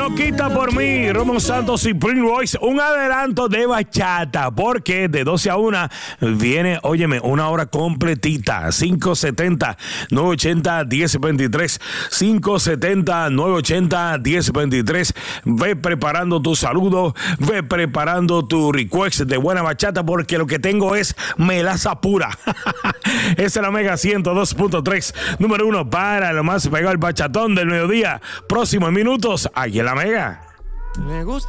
Loquita por mí, Romeo Santos y Prince Royce, un adelanto de bachata, porque de 12 a 1 viene, óyeme, una hora completita, 570-980-1023, 570-980-1023, ve preparando tu saludo, ve preparando tu request de buena bachata, porque lo que tengo es melaza pura. Esa es la Mega 102.3, número 1 para lo más pegado al bachatón del mediodía, próximos minutos, aquí en la Mega. Me gusta.